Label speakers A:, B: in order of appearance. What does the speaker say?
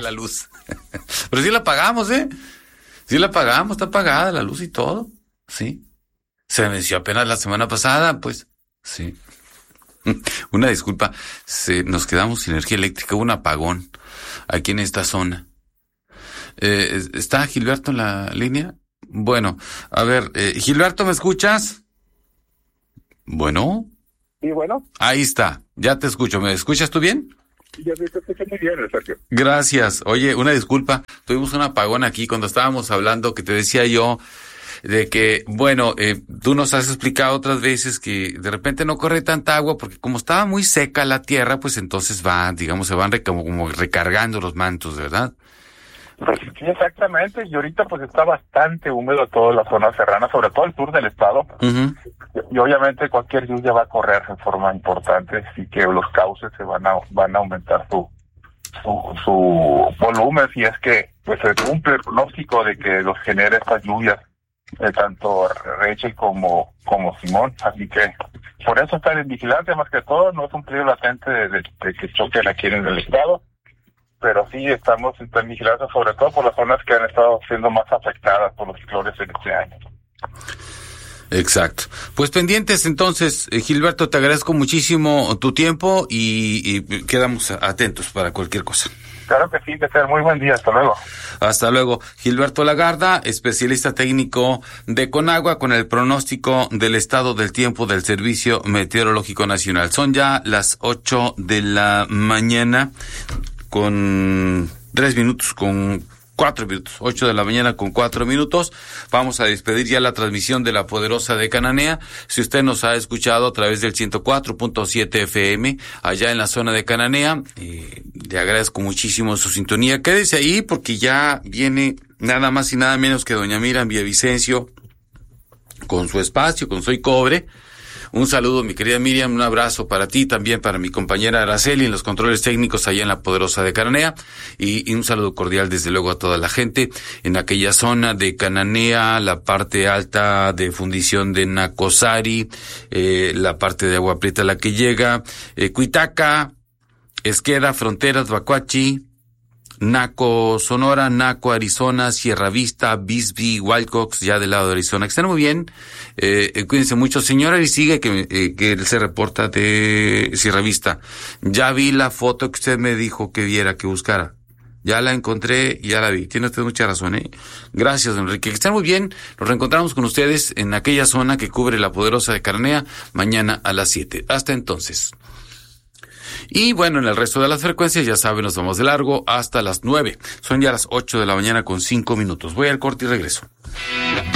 A: la luz. Pero sí la pagamos, ¿eh? Sí la pagamos, está pagada la luz y todo. Sí. Se venció apenas la semana pasada, pues. Sí. Una disculpa, nos quedamos sin energía eléctrica, hubo un apagón aquí en esta zona. ¿Está Gilberto en la línea? Bueno, a ver, Gilberto, ¿me escuchas? Bueno.
B: Sí, bueno.
A: Ahí está, ya te escucho. ¿Me escuchas tú bien?
B: Sí, ya te escucho muy bien, Sergio.
A: Gracias. Oye, una disculpa, tuvimos un apagón aquí cuando estábamos hablando, que te decía yo de que, bueno, tú nos has explicado otras veces que de repente no corre tanta agua porque como estaba muy seca la tierra, pues entonces se van como recargando los mantos, ¿verdad?
B: Pues sí, exactamente, y ahorita pues está bastante húmedo toda la zona serrana, sobre todo el sur del estado, y obviamente cualquier lluvia va a correr en forma importante, así que los cauces se van a aumentar su volumen, si es que pues se cumple el pronóstico de que los genere estas lluvias, tanto Rachel como Simón, así que por eso estar en vigilancia más que todo, no es un peligro latente de que choquen aquí en el estado, pero sí estamos en vigilancia sobre todo por las zonas que han estado siendo más afectadas por los ciclones en este año.
A: Exacto. Pues pendientes entonces, Gilberto, te agradezco muchísimo tu tiempo y quedamos atentos para cualquier cosa.
B: Claro que sí, que sea muy buen día, hasta luego.
A: Hasta luego. Gilberto Lagarda, especialista técnico de Conagua, con el pronóstico del estado del tiempo del Servicio Meteorológico Nacional. Son ya las 8 de la mañana con 4 minutos, 8 de la mañana con 4 minutos. Vamos a despedir ya la transmisión de La Poderosa de Cananea. Si usted nos ha escuchado a través del 104.7 FM, allá en la zona de Cananea, le agradezco muchísimo su sintonía. Quédese ahí porque ya viene nada más y nada menos que doña Miriam Villavicencio con su espacio, con Soy Cobre. Un saludo, mi querida Miriam, un abrazo para ti, también para mi compañera Araceli en los controles técnicos allá en La Poderosa de Cananea, y un saludo cordial desde luego a toda la gente en aquella zona de Cananea, la parte alta de fundición de Nacosari, la parte de Agua Prieta a la que llega, Cuitaca, Esqueda, Fronteras, Bacuachi, Naco, Sonora, Naco, Arizona, Sierra Vista, Bisbee, Wilcox, ya del lado de Arizona, que están muy bien. Cuídense mucho. Señora Arisigue, que él se reporta de Sierra Vista. Ya vi la foto que usted me dijo que viera, que buscara. Ya la encontré y ya la vi. Tiene usted mucha razón, ¿eh? Gracias, don Enrique. Que estén muy bien. Nos reencontramos con ustedes en aquella zona que cubre La Poderosa de Cananea mañana a las 7. Hasta entonces. Y bueno, en el resto de las frecuencias, ya saben, nos vamos de largo hasta las 9. Son ya las 8 de la mañana con 5 minutos. Voy al corte y regreso.